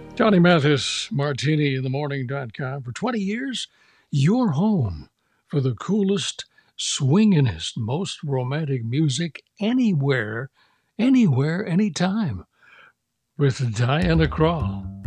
Johnny Mathis, Martini in the Morning.com. For 20 years, your home for the coolest, swinginest, most romantic music anywhere, anytime with Diana Krall.